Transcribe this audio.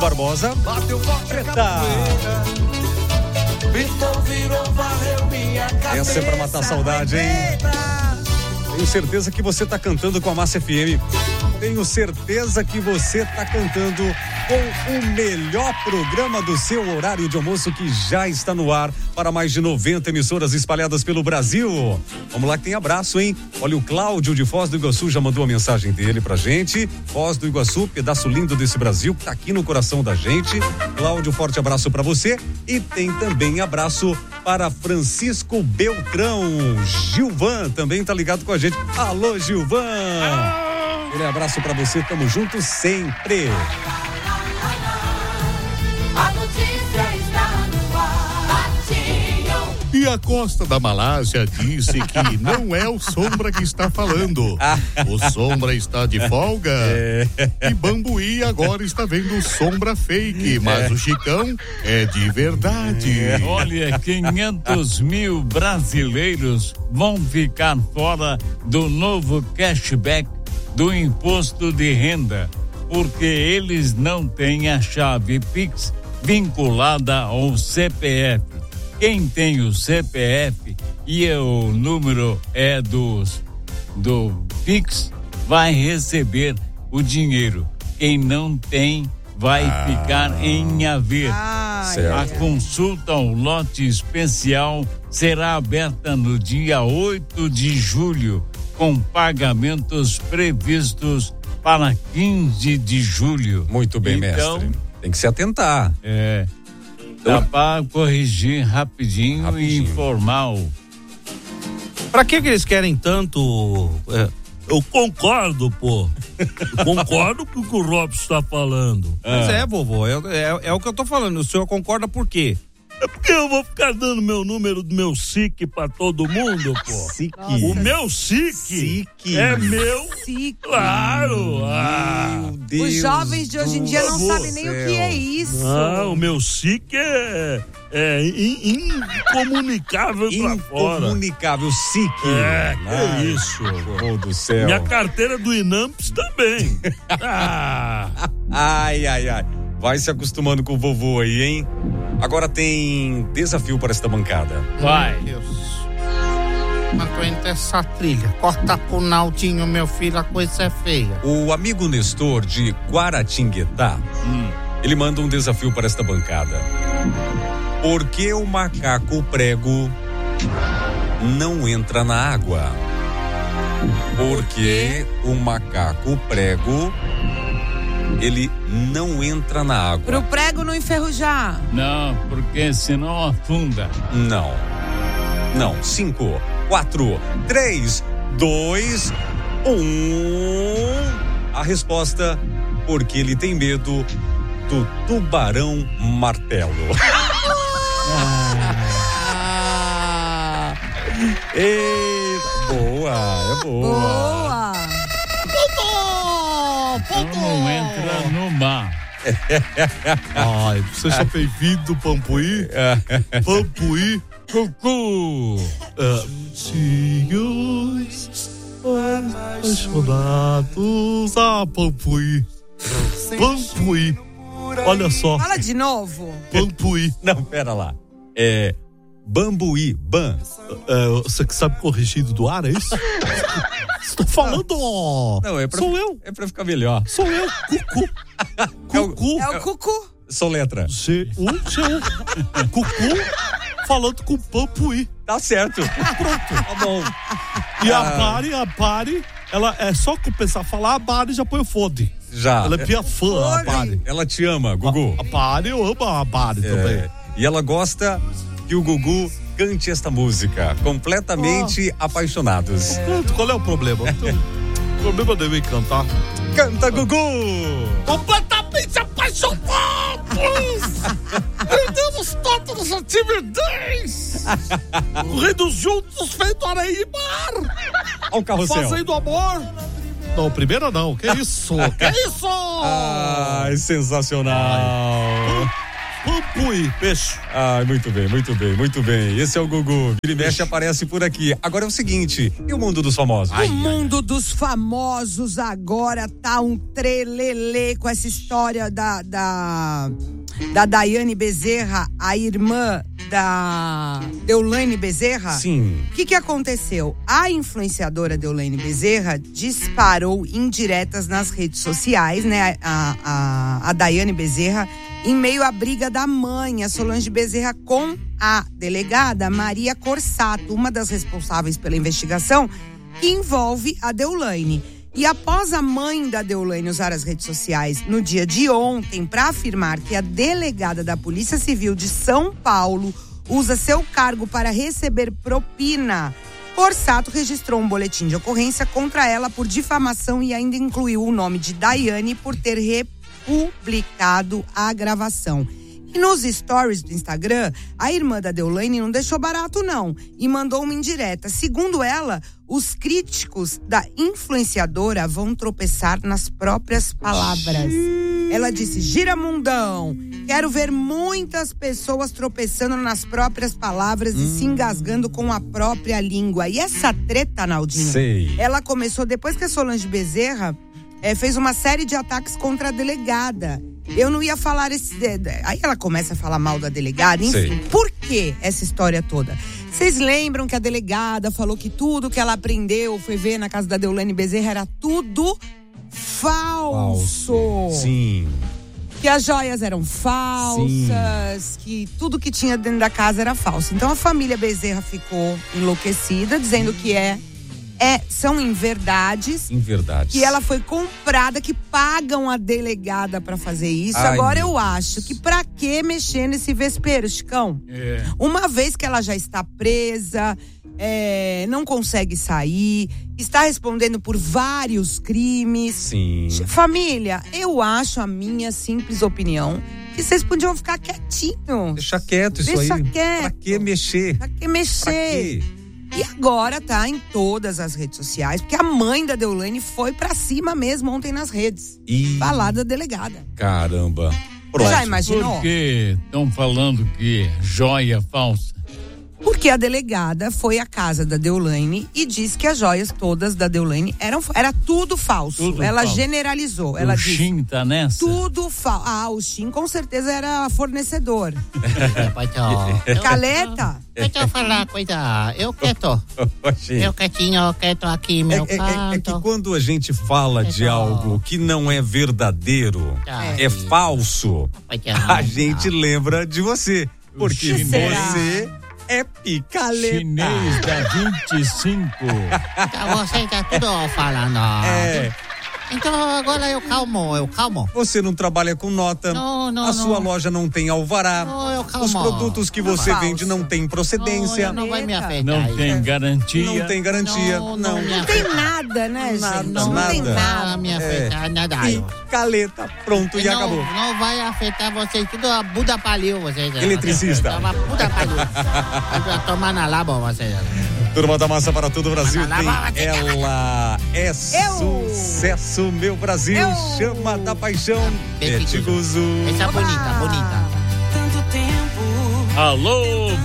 Barbosa. Preta. Essa é pra matar a saudade, hein? Tenho certeza que você tá cantando com a Massa FM. Tenho certeza que você tá cantando com o melhor programa do seu horário de almoço, que já está no ar para mais de 90 emissoras espalhadas pelo Brasil. Vamos lá que tem abraço, hein? Olha, o Cláudio de Foz do Iguaçu já mandou a mensagem dele pra gente. Foz do Iguaçu, pedaço lindo desse Brasil, que tá aqui no coração da gente. Cláudio, forte abraço pra você. E tem também abraço para Francisco Beltrão. Gilvan também tá ligado com a gente. Alô, Gilvan! Aquele abraço pra você, tamo juntos sempre. A notícia está no ar. E a Costa da Malásia disse que não é o Sombra que está falando. O Sombra está de folga. E Bambuí agora está vendo o Sombra fake, mas o Chicão é de verdade. Olha, 500 mil brasileiros vão ficar fora do novo cashback do imposto de renda, porque eles não têm a chave Pix vinculada ao CPF. Quem tem o CPF e o número é do Pix vai receber o dinheiro. Quem não tem vai ficar em haver. A consulta ao lote especial será aberta no dia 8 de julho, com pagamentos previstos para 15 de julho. Muito bem, então, mestre. Tem que se atentar. Dá para corrigir rapidinho e informar. Pra que eles querem tanto? Eu concordo, pô. Eu concordo com o que o Robson está falando. Mas vovô, é o que eu tô falando. O senhor concorda por quê? É porque eu vou ficar dando meu número do meu SIC pra todo mundo, pô. SIC. O meu SIC é meu. SIC. Claro. Meu Deus. Os jovens de hoje em dia não sabem nem o que é isso. O meu SIC é incomunicável pra fora. Incomunicável, SIC. Que isso. Meu Deus do céu. Minha carteira do Inamps também. Ai. Vai se acostumando com o vovô aí, hein? Agora tem desafio para esta bancada. Vai. Deus. Não aguento essa trilha. Corta pro Naldinho, meu filho, a coisa é feia. O amigo Nestor de Guaratinguetá, ele manda um desafio para esta bancada. Por que o macaco prego não entra na água? Por que o macaco prego ele não entra na água? Pro prego não enferrujar. Não, porque senão afunda. Não. 5, 4, 3, 2, 1. A resposta: porque ele tem medo do tubarão martelo. Boa. Não entra no mar. Ai, seja bem-vindo, Pampuí. Pampuí. Cucu. Juntinhos apaixonados. Pampuí. Pampuí. Olha só. Fala de novo. Pampuí. Não, pera lá. Bambuí. Você que sabe corrigido do ar, é isso? Estou falando, Não, sou eu. É pra ficar melhor. Sou eu, Cucu. Cucu. É o Cucu. Soletra. G-U. Cucu falando com Pampuí. Tá certo. Pronto. Tá bom. E a Bari, ela é só começar a falar, a Bari já põe o fode. Já. Ela é minha fã, a Bari. Ela te ama, Gugu. A Bari, eu amo a Bari também. E ela gosta que o Gugu cante esta música. Completamente apaixonados. Qual é o problema? O problema dele é cantar. Canta, Gugu! Completamente apaixonados! Perdemos toda nossa timidez! Correndo juntos, feito areia e mar! Olha o carrossel. Fazendo amor! Não, primeira não, que isso? Que isso? Ai, sensacional! Pampuí, peixe. Ah, muito bem, muito bem, muito bem. Esse é o Gugu. Vira e mexe aparece por aqui. Agora é o seguinte, e o mundo dos famosos? O mundo dos famosos agora tá um trelelê com essa história da Daiane Bezerra, a irmã da Deolane Bezerra. Sim. O que aconteceu? A influenciadora Deolane Bezerra disparou indiretas nas redes sociais, né? A Daiane Bezerra, em meio à briga da mãe, a Solange Bezerra, com a delegada Maria Corsato, uma das responsáveis pela investigação que envolve a Deolane. E após a mãe da Deolane usar as redes sociais no dia de ontem para afirmar que a delegada da Polícia Civil de São Paulo usa seu cargo para receber propina, Corsato registrou um boletim de ocorrência contra ela por difamação e ainda incluiu o nome de Daiane por ter republicado a gravação. E nos stories do Instagram, a irmã da Deolane não deixou barato não e mandou uma indireta. Segundo ela, os críticos da influenciadora vão tropeçar nas próprias palavras. Ela disse: Giramundão, quero ver muitas pessoas tropeçando nas próprias palavras e se engasgando com a própria língua. E essa treta, Naldinho, Sei. ela começou depois que a Solange Bezerra fez uma série de ataques contra a delegada. Eu não ia falar esse... Aí ela começa a falar mal da delegada, enfim. Sei. Por que essa história toda? Vocês lembram que a delegada falou que tudo que ela aprendeu, foi ver na casa da Deolane Bezerra, era tudo falso. Sim. Que as joias eram falsas, que tudo que tinha dentro da casa era falso. Então a família Bezerra ficou enlouquecida, dizendo que são inverdades. Inverdades. Que ela foi comprada, que pagam a delegada pra fazer isso. Ai, Agora meu eu acho que pra que mexer nesse vespeiro, Chicão? Uma vez que ela já está presa, não consegue sair, está respondendo por vários crimes. Sim. Família, eu acho, a minha simples opinião, que vocês podiam ficar quietinho. Deixa quieto isso Deixa aí. quieto. Pra que mexer? Pra que mexer? Pra quê? E agora tá em todas as redes sociais, porque a mãe da Deolane foi pra cima mesmo ontem nas redes. Falar da delegada. Caramba. Você já imaginou? Por que estão falando que joia falsa? Porque a delegada foi à casa da Deolane e disse que as joias todas da Deolane era tudo falso. Tudo ela falso. generalizou. Ela O disse Shin tá nessa? tudo falso. Ah, o Shin com certeza era fornecedor. Eu Caleta? Deixa eu falar coisa. Eu quieto. Eu quietinho, quieto aqui, meu canto. É que quando a gente fala de algo que não é verdadeiro, é falso, a gente lembra de você. Porque Que será? você é picaleta. Chinês da 25. Você tá tudo falando. Então agora eu calmo. Você não trabalha com nota. Não, a sua loja não tem alvará. Não, eu calmo. Os produtos que você Falso. vende não tem procedência. Não vai me afetar. Não tem garantia. Não tem garantia. Não Não. me Não tem nada, né, Nada, gente? Não tem nada. nada. Não me afetar nada. Picaleta. Pronto, e acabou. Não vai afetar vocês, tudo a Buda paliu vocês. Eletricista. Tava Buda paliu. Vai tomar na laba vocês. Turma da Massa para todo o Brasil Vai lá, tem Ela é Sucesso, meu Brasil. Chama da paixão. Bete Bete Guzu. Essa bonita. Tanto tempo. Alô,